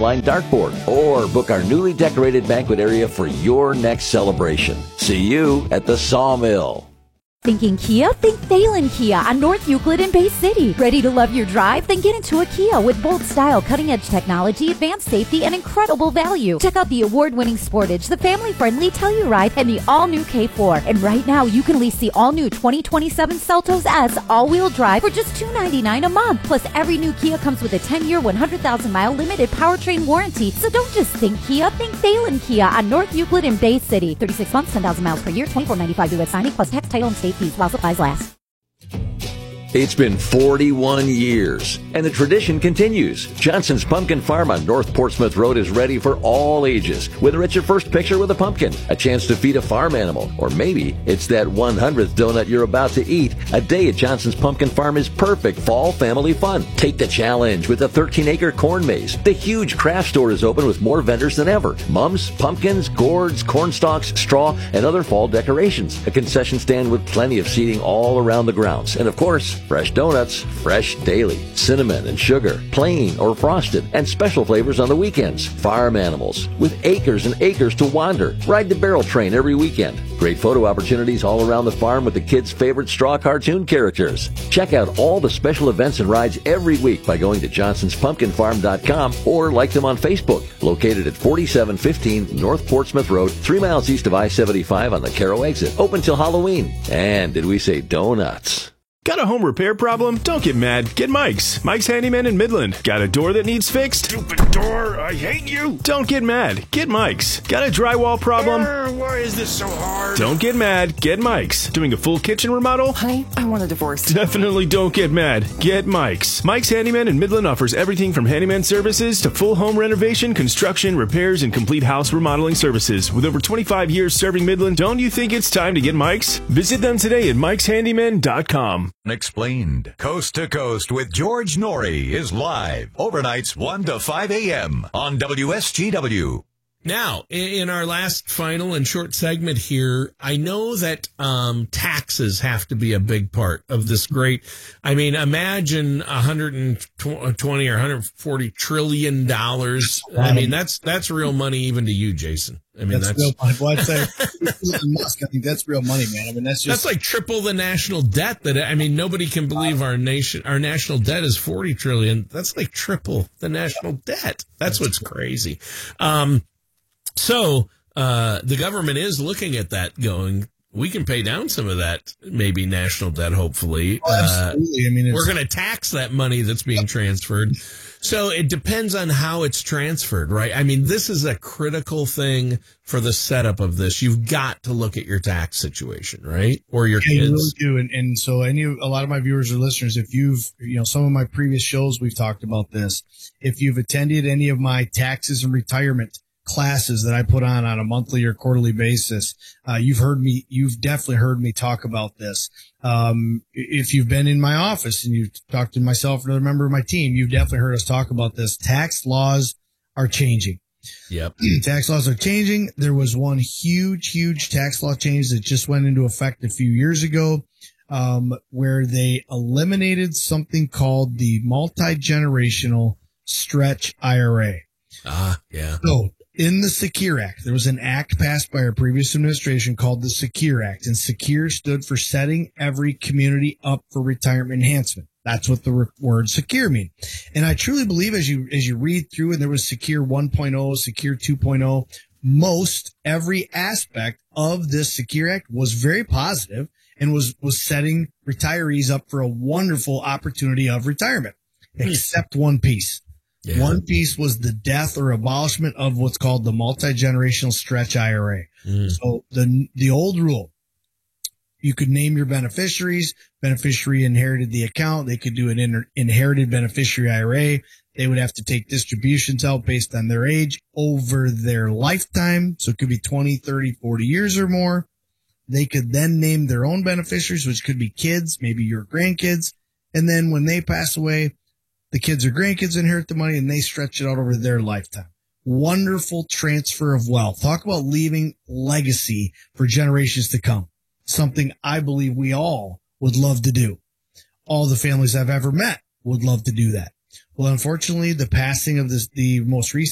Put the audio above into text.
online dartboard or book our newly decorated banquet area for your next celebration. See you at the Sawmill. Thinking Kia? Think Thalen Kia on North Euclid in Bay City. Ready to love your drive? Then get into a Kia with bold style, cutting-edge technology, advanced safety, and incredible value. Check out the award-winning Sportage, the family-friendly Telluride, and the all-new K4. And right now, you can lease the all-new 2027 Seltos S all-wheel drive for just $299 a month. Plus, every new Kia comes with a 10-year, 100,000-mile limited powertrain warranty. So don't just think Kia, think Thalen Kia on North Euclid in Bay City. 36 months, 10,000 miles per year, $24.95 U.S. signing, plus tax, title, and state fees while supplies last. It's been 41 years, and the tradition continues. Johnson's Pumpkin Farm on North Portsmouth Road is ready for all ages. Whether it's your first picture with a pumpkin, a chance to feed a farm animal, or maybe it's that 100th donut you're about to eat, a day at Johnson's Pumpkin Farm is perfect fall family fun. Take the challenge with a 13-acre corn maze. The huge craft store is open with more vendors than ever. Mums, pumpkins, gourds, corn stalks, straw, and other fall decorations. A concession stand with plenty of seating all around the grounds. And of course, fresh donuts, fresh daily, cinnamon and sugar, plain or frosted, and special flavors on the weekends. Farm animals with acres and acres to wander. Ride the barrel train every weekend. Great photo opportunities all around the farm with the kids' favorite straw cartoon characters. Check out all the special events and rides every week by going to johnsonspumpkinfarm.com or like them on Facebook. Located at 4715 North Portsmouth Road, 3 miles east of I-75 on the Carroll exit. Open till Halloween. And did we say donuts? Got a home repair problem? Don't get mad. Get Mike's. Mike's Handyman in Midland. Got a door that needs fixed? Stupid door, I hate you. Don't get mad. Get Mike's. Got a drywall problem? Why is this so hard? Don't get mad. Get Mike's. Doing a full kitchen remodel? Honey, I want a divorce. Definitely don't get mad. Get Mike's. Mike's Handyman in Midland offers everything from handyman services to full home renovation, construction, repairs, and complete house remodeling services. With over 25 years serving Midland, don't you think it's time to get Mike's? Visit them today at mikeshandyman.com. Explained. Coast to Coast with George Norrie is live overnights 1 to 5 a.m. on WSGW. Now, in our last final and short segment here, I know that taxes have to be a big part of this great. I mean, imagine $120 or $140 trillion. I mean, that's real money even to you, Jason. I mean, that's real money. Well, I'd say, Elon Musk, I think that's real money, man. I mean, that's like triple the national debt. Nobody can believe our national debt is 40 trillion. That's like triple the national debt. That's what's crazy. So the government is looking at that going, we can pay down some of that, maybe national debt, hopefully. Absolutely. I mean, we're going to tax that money that's being transferred. So it depends on how it's transferred, right? I mean, this is a critical thing for the setup of this. You've got to look at your tax situation, right? Or your kids. You really do. And so a lot of my viewers or listeners, if some of my previous shows, we've talked about this. If you've attended any of my taxes and retirement classes that I put on a monthly or quarterly basis, you've definitely heard me talk about this. If you've been in my office and you've talked to myself or another member of my team, you've definitely heard us talk about this. Tax laws are changing. Yep. Tax laws are changing. There was one huge tax law change that just went into effect a few years ago, where they eliminated something called the multi-generational stretch IRA. Yeah. So in the Secure Act, there was an act passed by our previous administration called the Secure Act, and Secure stood for setting every community up for retirement enhancement. That's what the word secure mean. And I truly believe as you read through, and there was Secure 1.0, Secure 2.0, most every aspect of this Secure Act was very positive and was setting retirees up for a wonderful opportunity of retirement, except one piece. Yeah. One piece was the death or abolishment of what's called the multi-generational stretch IRA. So the old rule, you could name your beneficiaries. Beneficiary inherited the account. They could do an inherited beneficiary IRA. They would have to take distributions out based on their age over their lifetime. So it could be 20, 30, 40 years or more. They could then name their own beneficiaries, which could be kids, maybe your grandkids. And then when they pass away, the kids or grandkids inherit the money and they stretch it out over their lifetime. Wonderful transfer of wealth. Talk about leaving legacy for generations to come. Something I believe we all would love to do. All the families I've ever met would love to do that. Well, unfortunately, the passing of the most recent